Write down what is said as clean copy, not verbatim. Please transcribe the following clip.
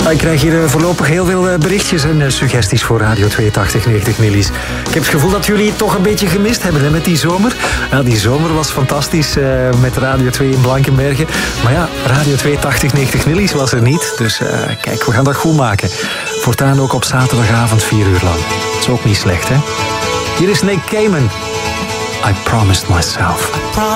Ik krijg hier voorlopig heel veel berichtjes en suggesties voor Radio 8290 Millies. Ik heb het gevoel dat jullie het toch een beetje gemist hebben, hè, met die zomer. Ja, die zomer was fantastisch met Radio 2 in Blankenbergen. Maar ja, Radio 8290 Millies was er niet. Dus kijk, we gaan dat goed maken. Voortaan ook op zaterdagavond 4 uur lang. Dat is ook niet slecht, hè? Hier is Nick Cayman. I promised myself.